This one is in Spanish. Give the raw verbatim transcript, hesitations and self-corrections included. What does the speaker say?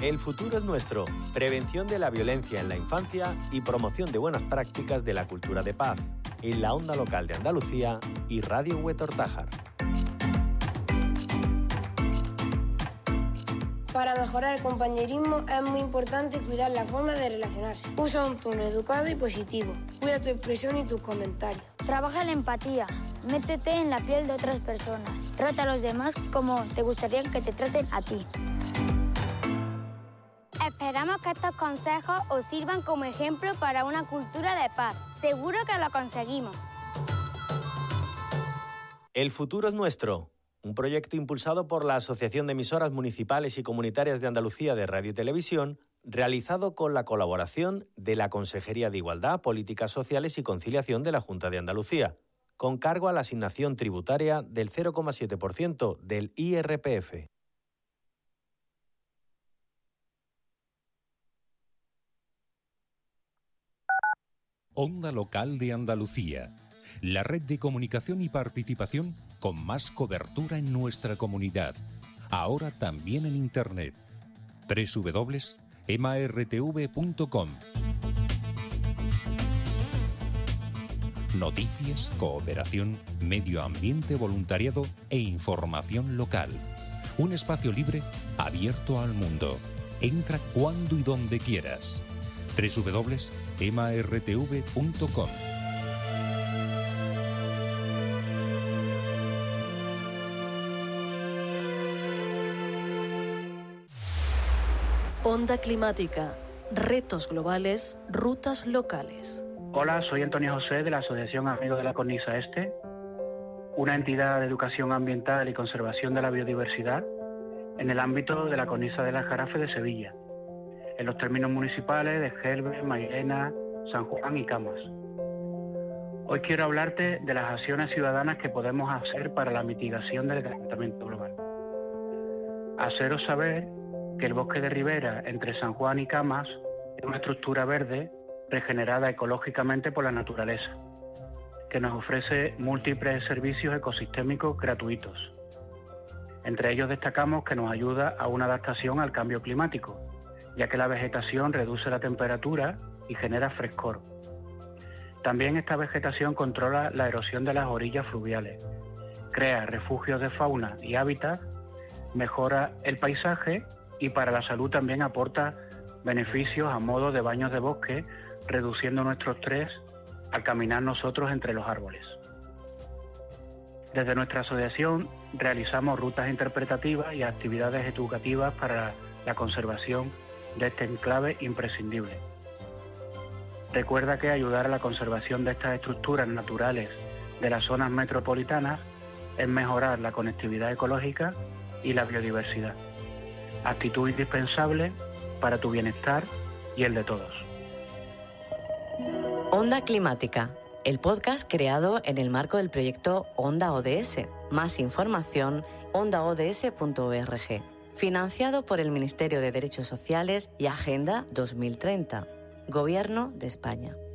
El futuro es nuestro. Prevención de la violencia en la infancia y promoción de buenas prácticas de la cultura de paz. En la Onda Local de Andalucía y Radio Huetor-Tájar. Para mejorar el compañerismo es muy importante cuidar la forma de relacionarse. Usa un tono educado y positivo. Cuida tu expresión y tus comentarios. Trabaja la empatía. Métete en la piel de otras personas. Trata a los demás como te gustaría que te traten a ti. Esperamos que estos consejos os sirvan como ejemplo para una cultura de paz. Seguro que lo conseguimos. El futuro es nuestro. Un proyecto impulsado por la Asociación de Emisoras Municipales y Comunitarias de Andalucía de Radio y Televisión, realizado con la colaboración de la Consejería de Igualdad, Políticas Sociales y Conciliación de la Junta de Andalucía, con cargo a la asignación tributaria del cero coma siete por ciento del I R P F. Onda Local de Andalucía, la red de comunicación y participación con más cobertura en nuestra comunidad, ahora también en Internet. doble u doble u doble u punto ema erre te ve punto com. Noticias, cooperación, medio ambiente, voluntariado e información local. Un espacio libre abierto al mundo. Entra cuando y donde quieras. doble u doble u doble u punto ema erre te ve punto com. Onda climática, retos globales, rutas locales. Hola, soy Antonio José de la Asociación Amigos de la Cornisa Este, una entidad de educación ambiental y conservación de la biodiversidad en el ámbito de la Cornisa del Aljarafe de Sevilla, en los términos municipales de Gelbe, Mairena, San Juan y Camas. Hoy quiero hablarte de las acciones ciudadanas que podemos hacer para la mitigación del calentamiento global. Haceros saber que el bosque de ribera entre San Juan y Camas es una estructura verde regenerada ecológicamente por la naturaleza, que nos ofrece múltiples servicios ecosistémicos gratuitos. Entre ellos destacamos que nos ayuda a una adaptación al cambio climático, ya que la vegetación reduce la temperatura y genera frescor. También esta vegetación controla la erosión de las orillas fluviales, crea refugios de fauna y hábitat, mejora el paisaje y para la salud también aporta beneficios a modo de baños de bosque, reduciendo nuestro estrés al caminar nosotros entre los árboles. Desde nuestra asociación realizamos rutas interpretativas y actividades educativas para la conservación de este enclave imprescindible. Recuerda que ayudar a la conservación de estas estructuras naturales de las zonas metropolitanas es mejorar la conectividad ecológica y la biodiversidad. Actitud indispensable para tu bienestar y el de todos. Onda Climática, el podcast creado en el marco del proyecto Onda O D S. Más información, onda o d s punto org. Financiado por el Ministerio de Derechos Sociales y Agenda dos mil treinta. Gobierno de España.